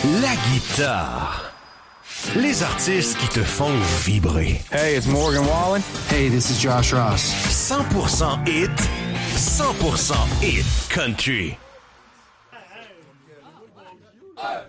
la guitare. Les artistes qui te font vibrer. Hey, it's Morgan Wallen. Hey, this is Josh Ross. 100% hit, 100% hit country.